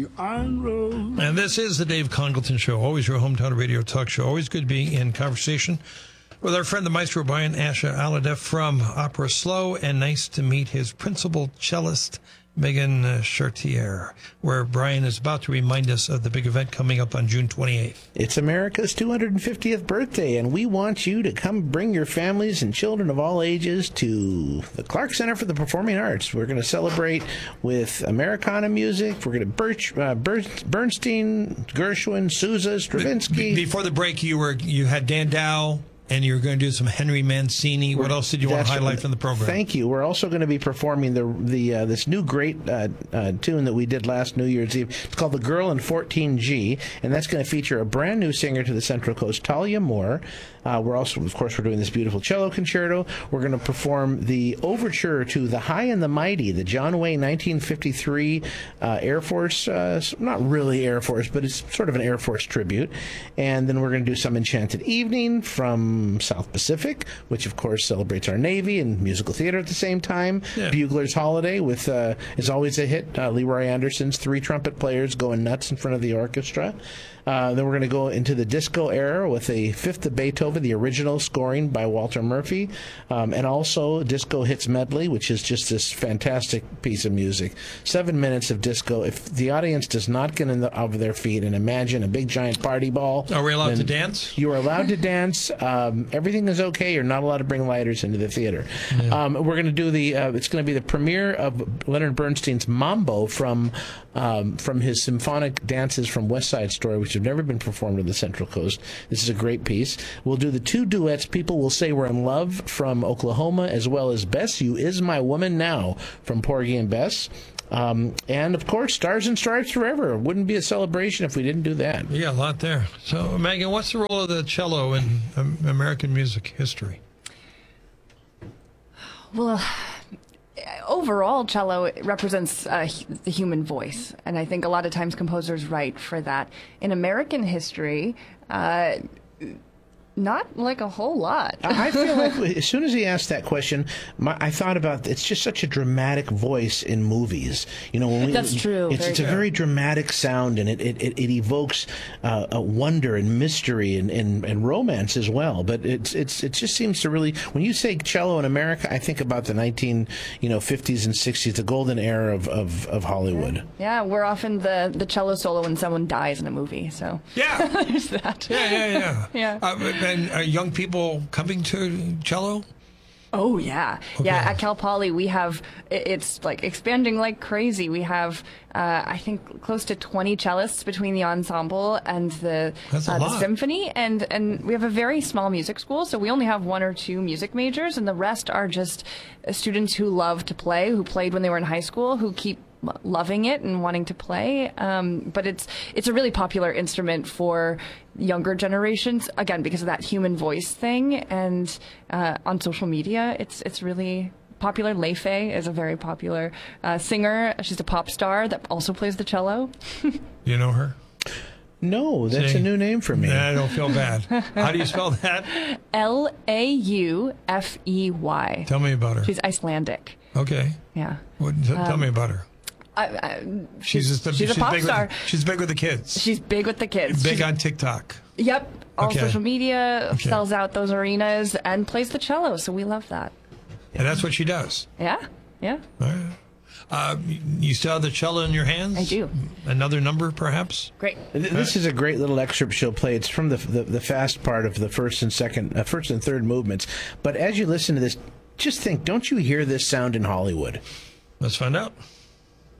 the iron road. And this is the Dave Congleton Show, always your hometown radio talk show. Always good being in conversation with our friend, the maestro Brian Asha Aladef from Opera Slow, and nice to meet his principal cellist, Megan Chartier, where Brian is about to remind us of the big event coming up on June 28th. It's America's 250th birthday, and we want you to come bring your families and children of all ages to the Clark Center for the Performing Arts. We're going to celebrate with Americana music. We're going to Bernstein, Gershwin, Sousa, Stravinsky. Before the break, you had Dan Dow, and you're going to do some Henry Mancini. What else did you want to highlight from the program? Thank you. We're also going to be performing this new great tune that we did last New Year's Eve. It's called The Girl in 14G, and that's going to feature a brand new singer to the Central Coast, Talia Moore. We're also, of course, we're doing this beautiful cello concerto. We're going to perform the overture to The High and the Mighty, the John Wayne 1953 Air Force, not really Air Force, but it's sort of an Air Force tribute. And then we're going to do some Enchanted Evening from South Pacific, which, of course, celebrates our Navy and musical theater at the same time. Yeah. Bugler's Holiday with, is always a hit, Leroy Anderson's 3 trumpet players going nuts in front of the orchestra. Then we're going to go into the disco era with a Fifth of Beethoven, the original scoring by Walter Murphy, and also Disco Hits Medley, which is just this fantastic piece of music. 7 minutes of disco. If the audience does not get over their feet and imagine a big giant party ball, are we allowed to dance? You are allowed to dance. Everything is okay. You're not allowed to bring lighters into the theater. Yeah. We're going to do it's going to be the premiere of Leonard Bernstein's Mambo from his symphonic dances from West Side Story, which have never been performed on the Central Coast. This is a great piece. We'll do the 2 duets, People Will Say We're in Love from Oklahoma, as well as Bess, You Is My Woman Now from Porgy and Bess. And, of course, Stars and Stripes Forever. It wouldn't be a celebration if we didn't do that. Yeah, a lot there. So, Megan, what's the role of the cello in American music history? Well, overall, cello represents the human voice, and I think a lot of times composers write for that. In American history, not like a whole lot. I feel like as soon as he asked that question, I thought about it's just such a dramatic voice in movies. You know, that's true. It's a very dramatic sound, and it evokes a wonder and mystery and romance as well. But it just seems to really, when you say cello in America, I think about the 50s and 60s, the golden era of Hollywood. Yeah, we're often the cello solo when someone dies in a movie. So yeah, there's that. Yeah. And are young people coming to cello? Oh, yeah. Okay. Yeah, at Cal Poly, we have, it's like expanding like crazy. We have, I think, close to 20 cellists between the ensemble and the symphony. And we have a very small music school, so we only have 1 or 2 music majors, and the rest are just students who love to play, who played when they were in high school, who keep loving it and wanting to play. But it's a really popular instrument for younger generations, again, because of that human voice thing. And on social media, it's really popular. Lei Fei is a very popular singer. She's a pop star that also plays the cello. You know her? No, that's a new name for me. I don't feel bad. How do you spell that? Laufey. Tell me about her. She's Icelandic. Okay. Yeah. Tell me about her. She's a pop star. She's big with the kids. She's big with the kids. Big on TikTok. Yep. All social media, sells out those arenas, and plays the cello, so we love that. And that's what she does. Yeah. All right. You still have the cello in your hands? I do. Another number, perhaps? Great. This is a great little excerpt she'll play. It's from the fast part of the first and third movements. But as you listen to this, just think, don't you hear this sound in Hollywood? Let's find out.